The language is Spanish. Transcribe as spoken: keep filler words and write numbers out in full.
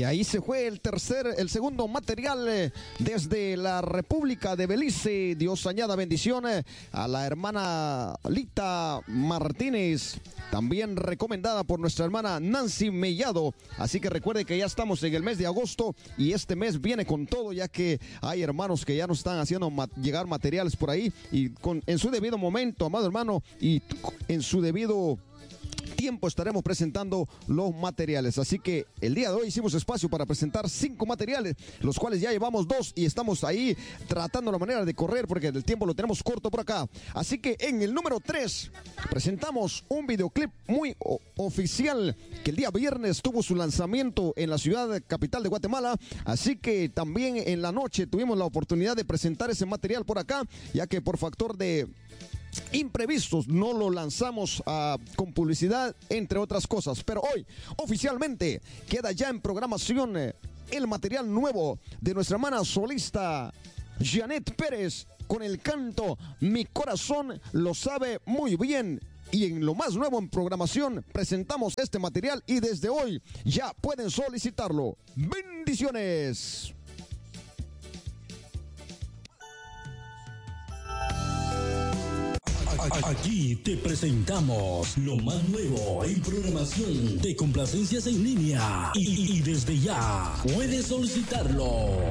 Y ahí se fue el tercer, el segundo material eh, desde la República de Belice. Dios añada bendiciones a la hermana Lita Martínez, también recomendada por nuestra hermana Nancy Mellado. Así que recuerde que ya estamos en el mes de agosto y este mes viene con todo, ya que hay hermanos que ya nos están haciendo mat llegar materiales por ahí y con, en su debido momento, amado hermano, y en su debido tiempo estaremos presentando los materiales. Así que el día de hoy hicimos espacio para presentar cinco materiales, los cuales ya llevamos dos y estamos ahí tratando la manera de correr porque el tiempo lo tenemos corto por acá. Así que en el número tres presentamos un videoclip muy oficial que el día viernes tuvo su lanzamiento en la ciudad capital de Guatemala. Así que también en la noche tuvimos la oportunidad de presentar ese material por acá, ya que por factor de imprevistos no lo lanzamos uh, con publicidad, entre otras cosas. Pero hoy oficialmente queda ya en programación eh, el material nuevo de nuestra hermana solista Janet Pérez con el canto Mi Corazón Lo Sabe Muy Bien. Y en lo más nuevo en programación presentamos este material y desde hoy ya pueden solicitarlo. ¡Bendiciones! Aquí te presentamos lo más nuevo en programación de complacencias en línea y, y desde ya puedes solicitarlo.